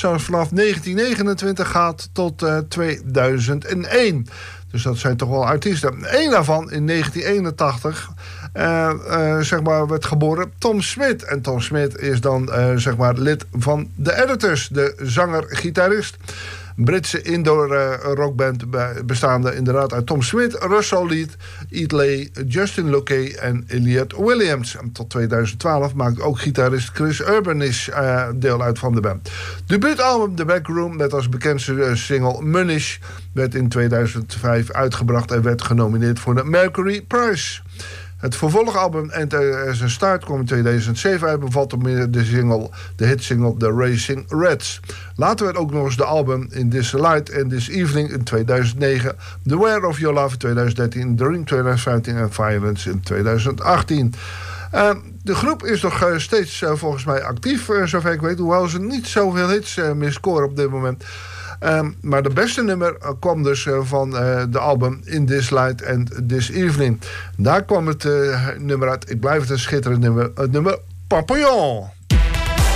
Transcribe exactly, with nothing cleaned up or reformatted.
zelfs vanaf negentien negenentwintig gaat tot uh, tweeduizend één. Dus dat zijn toch wel artiesten. Eén daarvan in negentien eenentachtig uh, uh, zeg maar werd geboren Tom Smith. En Tom Smith is dan uh, zeg maar lid van de Editors, de zanger-gitarist. Britse indoor uh, rockband bestaande inderdaad uit Tom Smith, Russell Lead, Ed Lay, Justin Locke en Elliot Williams. En tot tweeduizend twaalf maakt ook gitarist Chris Urbanis uh, deel uit van de band. Debuutalbum The Backroom met als bekendste uh, single Munish werd in tweeduizend vijf uitgebracht en werd genomineerd voor de Mercury Prize. Het vervolgalbum Enter as a Start kwam in tweeduizend zeven uit, bevat onder meer de single, de hitsingle The Racing Reds. Later werd ook nog eens de album In This Light and This Evening in tweeduizend negen, The Where of Your Love in tweeduizend dertien, Dream tweeduizend vijftien en Violence in tweeduizend achttien. Uh, de groep is nog uh, steeds uh, volgens mij actief, uh, zover ik weet, hoewel ze niet zoveel hits uh, meer scoren op dit moment. Um, maar de beste nummer uh, kwam dus uh, van uh, de album In This Light and This Evening. Daar kwam het uh, nummer uit. Ik blijf het een schitterend nummer. Het nummer Papillon.